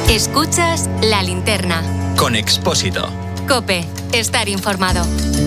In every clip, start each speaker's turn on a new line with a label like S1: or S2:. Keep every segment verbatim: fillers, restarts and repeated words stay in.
S1: Escuchas La Linterna.
S2: Con Expósito.
S1: COPE. Estar informado.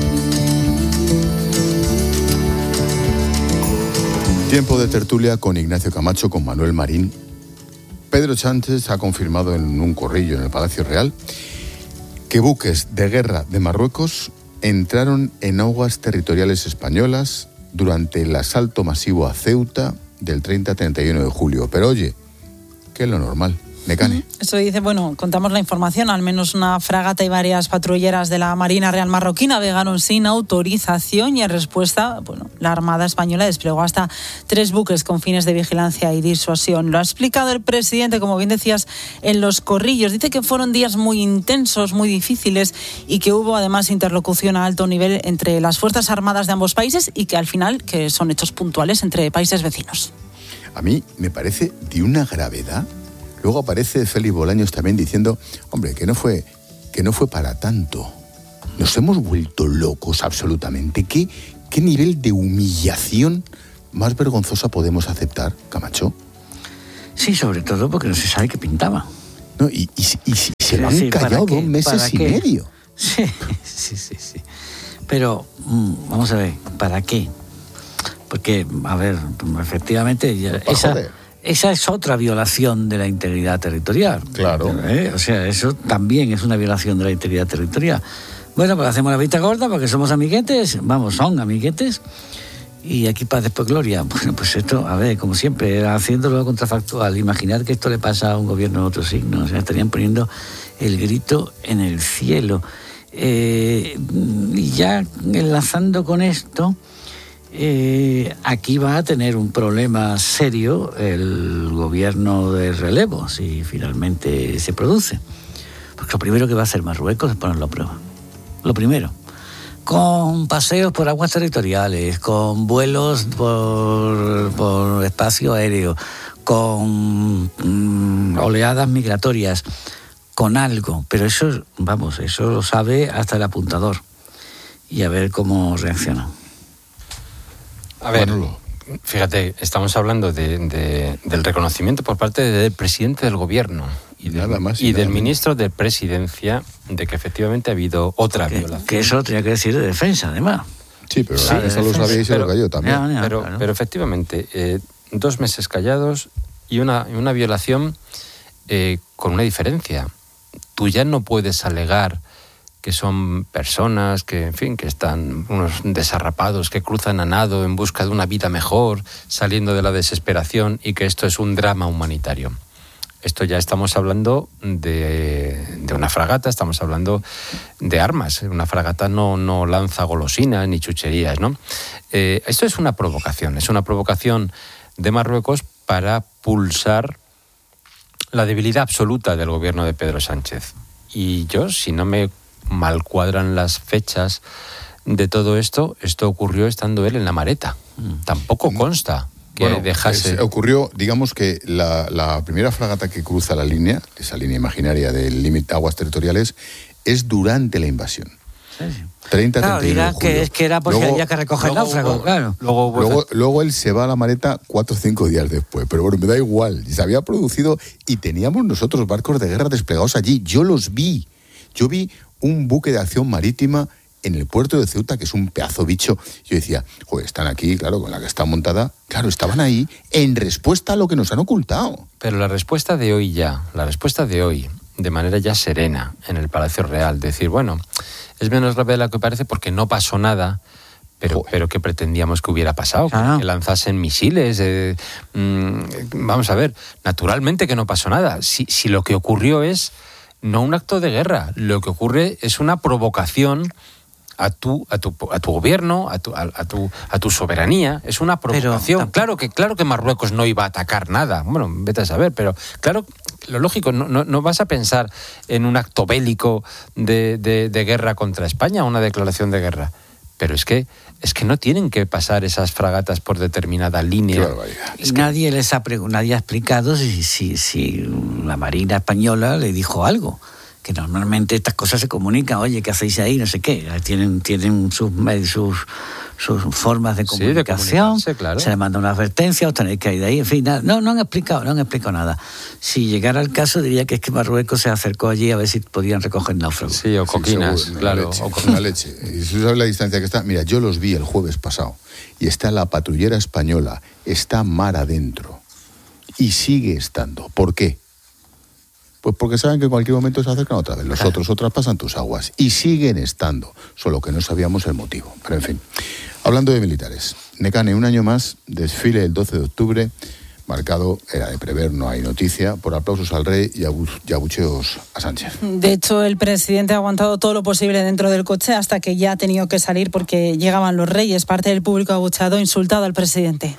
S3: Tiempo de tertulia con Ignacio Camacho, con Manuel Marín. Pedro Sánchez ha confirmado en un corrillo en el Palacio Real que buques de guerra de Marruecos entraron en aguas territoriales españolas durante el asalto masivo a Ceuta del treinta a treinta y uno de julio. Pero oye, ¿qué es lo normal? Mecane.
S4: Eso dice, bueno, contamos la información, al menos una fragata y varias patrulleras de la Marina Real Marroquí navegaron sin autorización y en respuesta, bueno, la Armada Española desplegó hasta tres buques con fines de vigilancia y disuasión. Lo ha explicado el presidente, como bien decías, en los corrillos. Dice que fueron días muy intensos, muy difíciles y que hubo además interlocución a alto nivel entre las Fuerzas Armadas de ambos países y que al final que son hechos puntuales entre países vecinos.
S3: A mí me parece de una gravedad. Luego aparece Félix Bolaños también diciendo, hombre, que no fue, que no fue para tanto. Nos hemos vuelto locos absolutamente. ¿Qué, qué nivel de humillación más vergonzosa podemos aceptar, Camacho?
S5: Sí, sobre todo porque no se sabe qué pintaba.
S3: No, y, y, y, y se lo han sí, callado dos meses y medio.
S5: Sí, sí, sí, sí. Pero, mmm, vamos a ver, ¿para qué? Porque, a ver, efectivamente, ya,
S3: pues
S5: esa... Esa es otra violación de la integridad territorial.
S3: Claro.
S5: ¿Eh? O sea, eso también es una violación de la integridad territorial. Bueno, pues hacemos la vista gorda porque somos amiguetes. Vamos, son amiguetes. Y aquí paz, después gloria. Bueno, pues esto, a ver, como siempre, haciéndolo contrafactual. Imaginar que esto le pasa a un gobierno de otro signo. O sea, estarían poniendo el grito en el cielo. Eh, y ya enlazando con esto... Eh, aquí va a tener un problema serio el gobierno de relevo si finalmente se produce, porque lo primero que va a hacer Marruecos es ponerlo a prueba, lo primero, con paseos por aguas territoriales, con vuelos por, por espacio aéreo, con mm, oleadas migratorias, con algo, pero eso, vamos, eso lo sabe hasta el apuntador, y a ver cómo reacciona.
S6: A ver, fíjate, estamos hablando de, de, del reconocimiento por parte del presidente del gobierno y, de, nada más y, y nada del menos. Ministro de Presidencia de que efectivamente ha habido otra
S5: que,
S6: violación.
S5: Que eso tenía que decir de defensa, además.
S3: Sí, pero sí, eso lo sabía y se lo cayó también.
S6: Ya, ya, pero, claro. pero efectivamente, eh, dos meses callados y una, una violación eh, con una diferencia. Tú ya no puedes alegar que son personas que, en fin, que están unos desarrapados, que cruzan a nado en busca de una vida mejor, saliendo de la desesperación, y que esto es un drama humanitario. Esto ya estamos hablando de, de una fragata, estamos hablando de armas. Una fragata no, no lanza golosinas ni chucherías, ¿no? Eh, esto es una provocación, es una provocación de Marruecos para pulsar la debilidad absoluta del gobierno de Pedro Sánchez. Y yo, si no me mal cuadran las fechas de todo esto, esto ocurrió estando él en la Mareta. Mm. Tampoco consta que bueno, dejase...
S3: Pues, ocurrió, digamos que la, la primera fragata que cruza la línea, esa línea imaginaria del límite de aguas territoriales, es durante la invasión.
S5: Sí, sí.
S3: treinta,
S5: claro,
S3: treinta y uno de julio.
S5: Que es que era porque luego, había que recoger el náufrago, claro.
S3: Luego, luego, luego él se va a la Mareta cuatro o cinco días después, pero bueno, me da igual. Se había producido y teníamos nosotros barcos de guerra desplegados allí. Yo los vi. Yo vi un buque de acción marítima en el puerto de Ceuta, que es un pedazo bicho. Yo decía, joder, están aquí, claro, con la que está montada. Claro, estaban ahí en respuesta a lo que nos han ocultado.
S6: Pero la respuesta de hoy ya, la respuesta de hoy, de manera ya serena, en el Palacio Real, decir, bueno, es menos grave de lo que parece porque no pasó nada, pero, pero ¿qué pretendíamos que hubiera pasado?
S5: Ah.
S6: Que lanzasen misiles. Eh, mmm, vamos a ver, naturalmente que no pasó nada. Si, si lo que ocurrió es no un acto de guerra, lo que ocurre es una provocación a tu a tu a tu gobierno, a tu a, a tu a tu soberanía, es una provocación. Pero, claro que claro que Marruecos no iba a atacar nada. Bueno, vete a saber, pero claro, lo lógico, no no, no vas a pensar en un acto bélico de, de, de guerra contra España, una declaración de guerra. Pero es que es que no tienen que pasar esas fragatas por determinada línea.
S5: Es que nadie les ha nadie ha explicado si, si, si la Marina española le dijo algo. Que normalmente estas cosas se comunican, oye, ¿qué hacéis ahí? No sé qué. Tienen, tienen sus, sus sus formas de comunicación,
S6: sí, de claro.
S5: Se les manda una advertencia, os tenéis que ir de ahí, en fin, nada, no, no han explicado, no han explicado nada. Si llegara el caso, diría que es que Marruecos se acercó allí a ver si podían recoger náufragos.
S6: Sí, o coquinas,
S3: sí,
S6: claro.
S3: Leche, o con la leche. Y si sabes la distancia que está, mira, yo los vi el jueves pasado, y está la patrullera española, está mar adentro, y sigue estando. ¿Por qué? Pues porque saben que en cualquier momento se acercan otra vez. Los
S5: claro.
S3: otros otras pasan tus aguas. Y siguen estando, solo que no sabíamos el motivo. Pero en fin, hablando de militares. Nekane, un año más, desfile el doce de octubre, marcado, era de prever, no hay noticia, por aplausos al rey y, abu- y abucheos a Sánchez.
S4: De hecho, el presidente ha aguantado todo lo posible dentro del coche hasta que ya ha tenido que salir porque llegaban los reyes. Parte del público ha abucheado, insultado al presidente.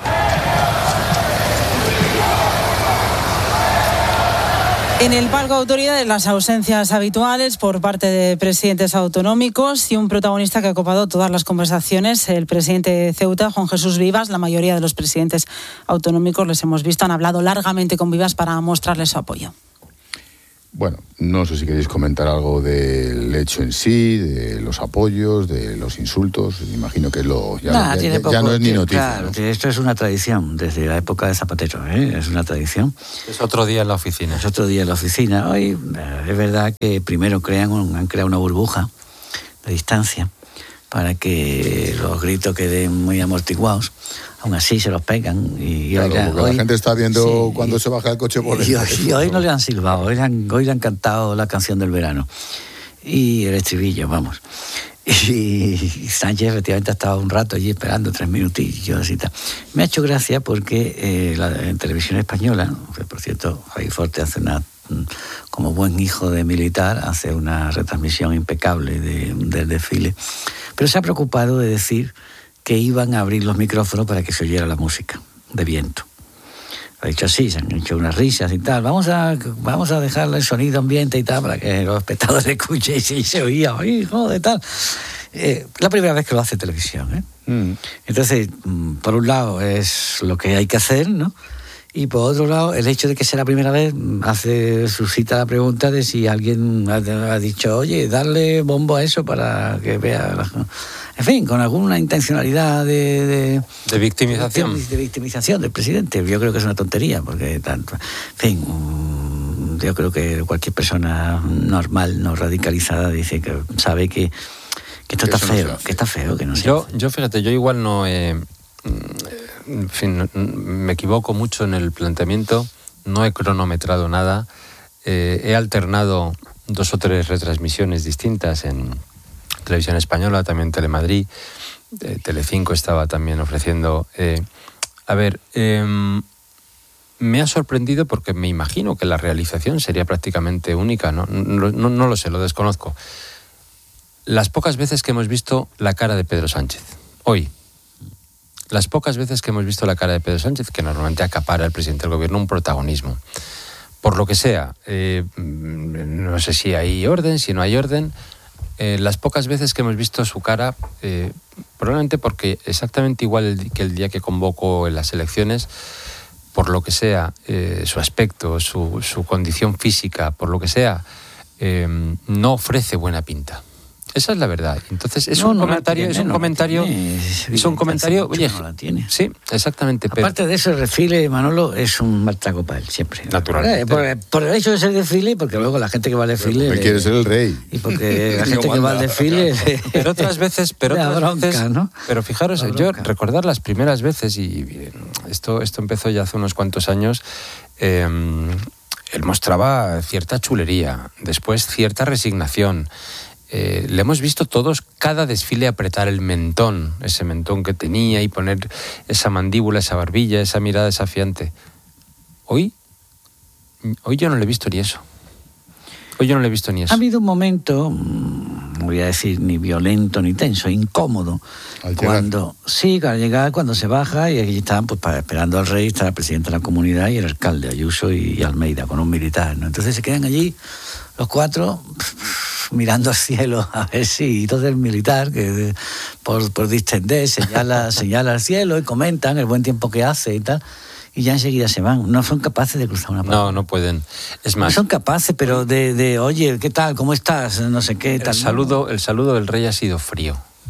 S4: En el palco de autoridades, las ausencias habituales por parte de presidentes autonómicos y un protagonista que ha copado todas las conversaciones, el presidente de Ceuta, Juan Jesús Vivas. La mayoría de los presidentes autonómicos, les hemos visto, han hablado largamente con Vivas para mostrarle su apoyo.
S3: Bueno, no sé si queréis comentar algo del hecho en sí, de los apoyos, de los insultos. Imagino que lo ya,
S5: Nah,
S3: ya,
S5: tiene
S3: ya,
S5: poco,
S3: ya no es ni
S5: tiene,
S3: noticia.
S5: Claro,
S3: ¿no?
S5: esto es una tradición desde la época de Zapatero, ¿eh? Es una tradición.
S6: Es otro día en la oficina.
S5: Es otro día en la oficina. Hoy eh, es verdad que primero crean un, han creado una burbuja de distancia para que los gritos queden muy amortiguados. Aún así se los pegan. Y,
S3: Claro,
S5: oiga,
S3: porque
S5: hoy,
S3: la gente está viendo
S5: sí,
S3: cuando
S5: y,
S3: se baja el coche por el
S5: y, hoy, y hoy no le han silbado, hoy le han, hoy le han cantado la canción del verano. Y el estribillo, vamos. Y Sánchez efectivamente ha estado un rato allí esperando, tres minutillos y tal. Me ha hecho gracia porque eh, la, en televisión española, que por cierto, Javier Forte hace una, como buen hijo de militar, hace una retransmisión impecable de, del desfile, pero se ha preocupado de decir que iban a abrir los micrófonos para que se oyera la música de viento. Ha dicho así, se han hecho unas risas y tal. Vamos a, vamos a dejarle el sonido ambiente y tal para que los espectadores escuchen y se, se oía, hijo de tal. Eh, la primera vez que lo hace televisión, ¿eh?
S3: Mm.
S5: Entonces, por un lado es lo que hay que hacer, ¿no? Y por otro lado, el hecho de que sea la primera vez hace suscita la pregunta de si alguien ha, ha dicho, oye, darle bombo a eso para que vea... La... En fin, con alguna intencionalidad de... De,
S6: de victimización.
S5: De, de victimización del presidente. Yo creo que es una tontería, porque tanto... En fin, yo creo que cualquier persona normal, no radicalizada, dice que sabe que, que esto que está feo, no que está feo, que no sé.
S6: Yo, yo, fíjate, yo igual no... Eh, en fin, me equivoco mucho en el planteamiento, no he cronometrado nada, eh, he alternado dos o tres retransmisiones distintas en Televisión Española, también Telemadrid, eh, Telecinco estaba también ofreciendo... Eh, a ver, eh, me ha sorprendido porque me imagino que la realización sería prácticamente única, ¿no? No, no, no lo sé, lo desconozco. Las pocas veces que hemos visto la cara de Pedro Sánchez, hoy, las pocas veces que hemos visto la cara de Pedro Sánchez, que normalmente acapara al presidente del gobierno un protagonismo. Por lo que sea, eh, no sé si hay orden, si no hay orden, eh, las pocas veces que hemos visto su cara, eh, probablemente porque exactamente igual que el día que convocó en las elecciones, por lo que sea, eh, su aspecto, su, su condición física, por lo que sea, eh, no ofrece buena pinta. Esa es la verdad. Entonces es no, un no comentario, tiene, es un no comentario, tiene, es un comentario, oye,
S5: no la tiene.
S6: Sí, exactamente.
S5: Aparte pero... de eso, el desfile, Manolo, es un mal trago para él siempre.
S6: Naturalmente.
S5: Por, por el hecho de ser desfile, porque luego la gente que va al desfile
S3: le, quiere ser el rey.
S5: Y porque la gente que va al desfile,
S6: pero otras veces, pero otras
S5: bronca,
S6: veces,
S5: ¿no?
S6: Pero fijaros, yo recordar las primeras veces y esto, esto empezó ya hace unos cuantos años. Eh, él mostraba cierta chulería, después cierta resignación. Eh, le hemos visto todos cada desfile apretar el mentón, ese mentón que tenía y poner esa mandíbula, esa barbilla, esa mirada desafiante. Hoy, hoy yo no le he visto ni eso. Hoy yo no le he visto ni eso.
S5: Ha habido un momento, no voy a decir ni violento ni tenso, incómodo.
S3: Al
S5: cuando sí, al llegar, cuando se baja y aquí estaban pues, esperando al rey, está el presidente de la comunidad y el alcalde, Ayuso y, y Almeida, con un militar, ¿no? Entonces se quedan allí los cuatro mirando al cielo a ver si entonces el militar que por, por distender señala, señala al cielo y comentan el buen tiempo que hace y tal, y ya enseguida se van. No son capaces de cruzar una palabra.
S6: No, no pueden. Es más,
S5: no son capaces, pero de, de oye, ¿qué tal? ¿Cómo estás? No sé qué tal.
S6: El saludo, el saludo del rey ha sido frío.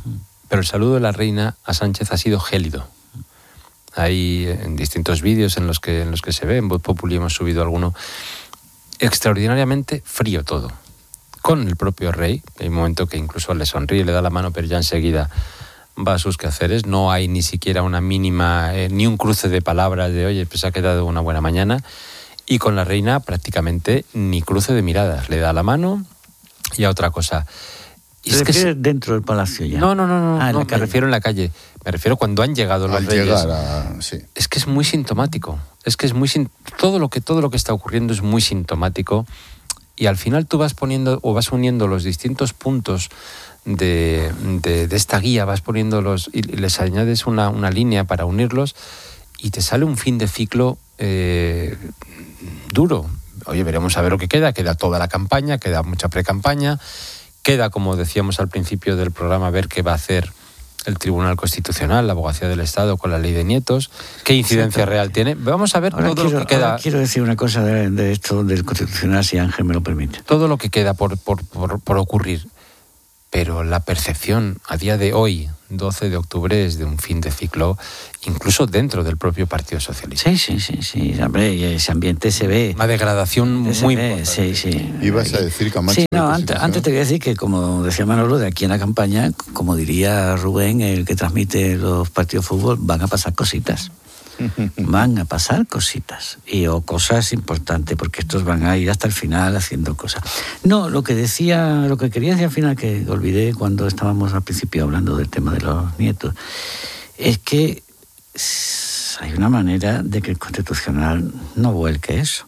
S6: pero el saludo de la reina a Sánchez ha sido gélido. Hay en distintos vídeos en los que en los que se ve, en Voz Populi hemos subido alguno, extraordinariamente frío todo. Con el propio rey, hay un momento que incluso le sonríe, le da la mano, pero ya enseguida va a sus quehaceres. No hay ni siquiera una mínima, eh, ni un cruce de palabras de, oye, pues ha quedado una buena mañana. Y con la reina prácticamente ni cruce de miradas. Le da la mano y a otra cosa.
S5: Y es que es dentro del palacio ya.
S6: No, no, no, no,
S5: ah,
S6: no me refiero en la calle. Me refiero cuando han llegado los
S3: Al
S6: reyes.
S3: llegar a, sí.
S6: Es que es muy sintomático. Es que es muy todo lo que todo lo que está ocurriendo es muy sintomático. Y al final tú vas poniendo o vas uniendo los distintos puntos de, de, de esta guía, vas poniéndolos y les añades una, una línea para unirlos y te sale un fin de ciclo eh, duro. Oye, veremos a ver lo que queda. Queda toda la campaña, queda mucha pre-campaña, queda, como decíamos al principio del programa, ver qué va a hacer el Tribunal Constitucional, la Abogacía del Estado con la ley de nietos, qué incidencia real tiene. Vamos a ver
S5: ahora
S6: todo
S5: quiero,
S6: lo que queda.
S5: Ahora quiero decir una cosa de, de esto del Constitucional, si Ángel me lo permite.
S6: Todo lo que queda por, por, por, por ocurrir. Pero la percepción a día de hoy, doce de octubre, es de un fin de ciclo, incluso dentro del propio Partido Socialista.
S5: Sí, sí, sí, sí. Hombre, y ese ambiente se ve.
S6: Una degradación
S5: se
S6: muy
S5: ve,
S6: importante.
S5: Sí, sí.
S3: Ibas a decir, Camacho.
S5: Sí, no, antes, antes te voy a decir que, como decía Manolo, de aquí en la campaña, como diría Rubén, el que transmite los partidos de fútbol, van a pasar cositas. Van a pasar cositas y o cosas importantes, porque estos van a ir hasta el final haciendo cosas. No, lo que decía, lo que quería decir al final, que olvidé cuando estábamos al principio hablando del tema de los nietos, es que hay una manera de que el Constitucional no vuelque eso.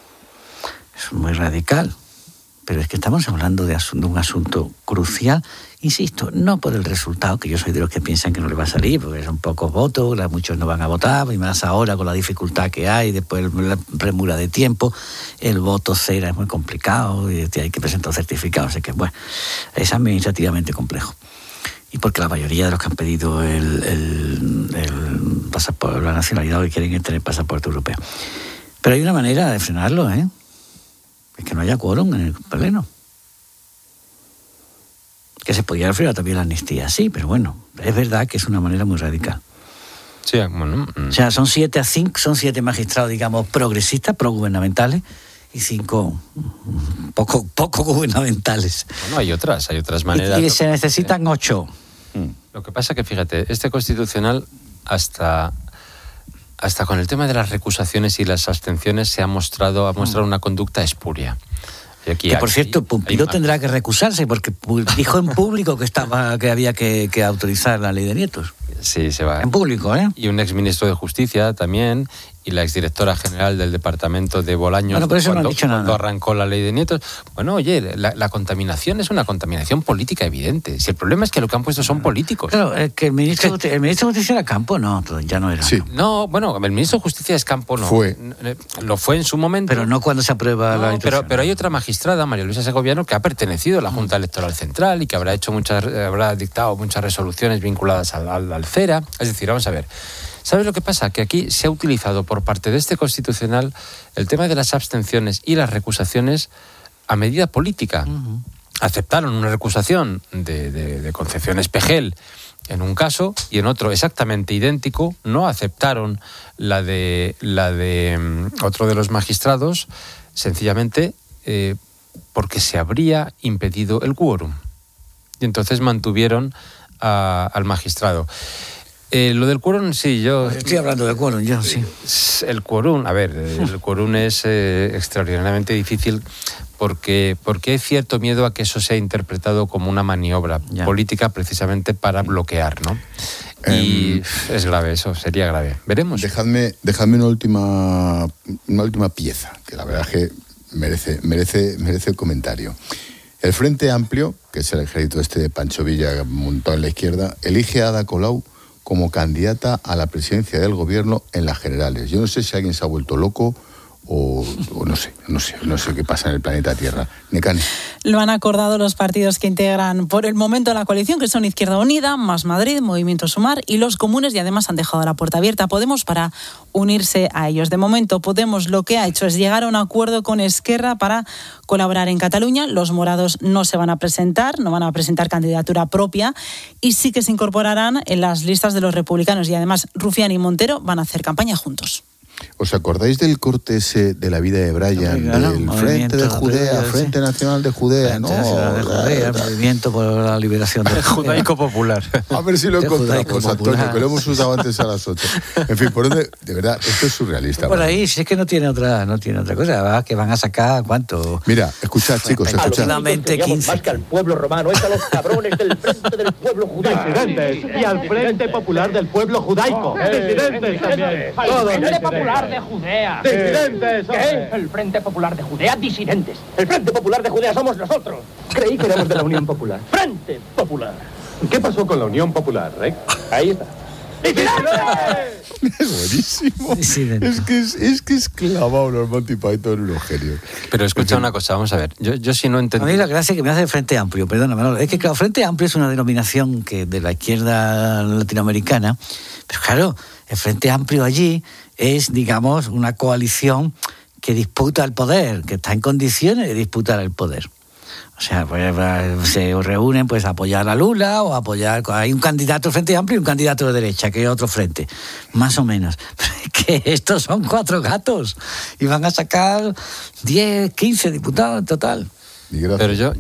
S5: Es muy radical, pero es que estamos hablando de, asunto, de un asunto crucial. Insisto, no por el resultado, que yo soy de los que piensan que no le va a salir, porque son pocos votos, muchos no van a votar, y más ahora con la dificultad que hay, después la premura de tiempo, el voto cera es muy complicado, y hay que presentar un certificado, así que bueno, es administrativamente complejo. Y porque la mayoría de los que han pedido el, el, el pasaporte, la nacionalidad, que quieren es tener pasaporte europeo. Pero hay una manera de frenarlo, ¿eh? Es que no haya quórum en el pleno. Que se podía frenar también la amnistía, sí, pero bueno, es verdad que es una manera muy radical.
S6: Sí, bueno. Mm.
S5: O sea, son siete a cinco, son siete magistrados, digamos, progresistas, progubernamentales, y cinco poco, poco gubernamentales.
S6: Bueno, hay otras, hay otras maneras.
S5: Y, y se necesitan ocho.
S6: Lo que pasa que, fíjate, este Constitucional hasta... hasta con el tema de las recusaciones y las abstenciones se ha mostrado, ha mostrado una conducta espuria. Y aquí,
S5: que por
S6: aquí,
S5: cierto, Pumpido tendrá que recusarse porque dijo en público que estaba que había que, que autorizar la ley de nietos.
S6: Sí, se va.
S5: En público, ¿eh?
S6: Y un exministro de Justicia también, y la exdirectora general del departamento de Bolaños,
S5: bueno, por eso
S6: cuando,
S5: no han dicho nada.
S6: cuando arrancó la ley de nietos. Bueno, oye, la, la contaminación es una contaminación política evidente. Si el problema es que lo que han puesto son políticos.
S5: Claro, es que el ministro, el ministro de Justicia era Campo, no, ya no era.
S3: Sí.
S6: No, bueno, el ministro de Justicia es Campo, no.
S3: Fue.
S6: Lo fue en su momento.
S5: Pero no cuando se aprueba
S6: no,
S5: la
S6: pero, pero hay otra magistrada, María Luisa Segoviano, que ha pertenecido a la Junta Electoral Central y que habrá hecho muchas, habrá dictado muchas resoluciones vinculadas al, al, al CERA. Es decir, vamos a ver. ¿Sabes lo que pasa? Que aquí se ha utilizado por parte de este Constitucional el tema de las abstenciones y las recusaciones a medida política. Uh-huh. Aceptaron una recusación de, de, de Concepción Espejel en un caso y en otro exactamente idéntico. No aceptaron la de, la de um, otro de los magistrados, sencillamente eh, porque se habría impedido el quórum. Y entonces mantuvieron a, al magistrado. Eh, lo del quórum, sí, yo...
S5: Estoy hablando del quórum, yo, sí.
S6: El quórum, a ver, el quórum es eh, extraordinariamente difícil porque, porque hay cierto miedo a que eso sea interpretado como una maniobra ya. política precisamente para bloquear, ¿no? Y um, es grave eso, sería grave. Veremos.
S3: Dejadme, dejadme una última, una última pieza, que la verdad es que merece, merece, merece el comentario. El Frente Amplio, que es el ejército este de Pancho Villa montado en la izquierda, elige a Ada Colau como candidata a la presidencia del gobierno en las generales. Yo no sé si alguien se ha vuelto loco o, o no sé, no sé, no sé qué pasa en el planeta Tierra. Nekane.
S4: Lo han acordado los partidos que integran por el momento la coalición, que son Izquierda Unida, Más Madrid, Movimiento Sumar y los comunes, y además han dejado la puerta abierta a Podemos para unirse a ellos. De momento, Podemos lo que ha hecho es llegar a un acuerdo con Esquerra para colaborar en Cataluña. Los morados no se van a presentar, no van a presentar candidatura propia y sí que se incorporarán en las listas de los republicanos, y además Rufián y Montero van a hacer campaña juntos.
S3: ¿Os acordáis del corte ese de la vida de Brian,
S5: Claro,
S3: del
S5: movimiento
S3: Frente de Judea,
S5: sí.
S3: Frente Nacional de Judea?
S5: Frente
S3: No,
S5: Nacional de Judea, el Movimiento por la Liberación de
S6: Judaico Popular.
S3: A ver si lo
S5: De
S3: encontramos,
S5: judaico
S3: Antonio,
S5: popular.
S3: que lo hemos usado antes a las ocho. En fin, por dónde, de verdad, esto es surrealista.
S5: Por
S3: ¿verdad?
S5: ahí, si es que no tiene otra, no tiene otra cosa, ¿verdad? Que van a sacar, ¿cuánto?
S3: Mira, escuchad, chicos, escuchad.
S5: Aproximadamente quince.
S2: Más que al pueblo romano, es a los cabrones del Frente del Pueblo Judaico.
S7: Disidentes y al Frente Popular del Pueblo Judaico. Disidentes también. Todos
S2: El Frente
S7: disidentes.
S2: Popular de Judea.
S7: Disidentes,
S2: ¿Qué?
S7: hombre.
S2: El Frente Popular de Judea, disidentes. El Frente Popular de Judea somos nosotros. Creí que éramos de la Unión Popular. Frente Popular.
S7: ¿Qué pasó con la Unión Popular, Rey?
S2: Ahí está.
S3: Es buenísimo.
S5: Disidente.
S3: Es que es, es que es clavado los Monty Python, unos genios.
S6: Pero escucha una cosa, vamos a ver. Yo, yo sí no
S5: A
S6: entendí.
S5: mí la gracia que me hace el Frente Amplio, perdóname, Manolo, es que claro, Frente Amplio es una denominación que de la izquierda latinoamericana, pero claro, el Frente Amplio allí es, digamos, una coalición que disputa el poder, que está en condiciones de disputar el poder. O sea, pues, se reúnen pues a apoyar a Lula o a apoyar... Hay un candidato del Frente Amplio y un candidato de derecha, que es otro frente, más o menos. Que estos son cuatro gatos y van a sacar diez, quince diputados en total.
S3: Y gracias.
S6: Pero yo,